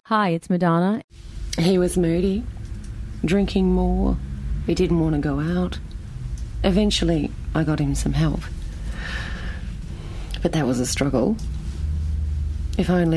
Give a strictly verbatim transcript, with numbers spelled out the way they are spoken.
Hi, it's Madonna. He was moody, drinking more. He didn't want to go out. Eventually, I got him some help. But that was a struggle. If only